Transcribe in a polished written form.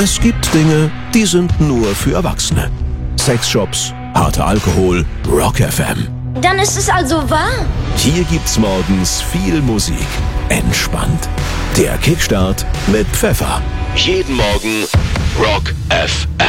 Es gibt Dinge, die sind nur für Erwachsene. Sexshops, harter Alkohol, Rock FM. Dann ist es also wahr. Hier gibt's morgens viel Musik. Entspannt. Der Kickstart mit Pfeffer. Jeden Morgen Rock FM.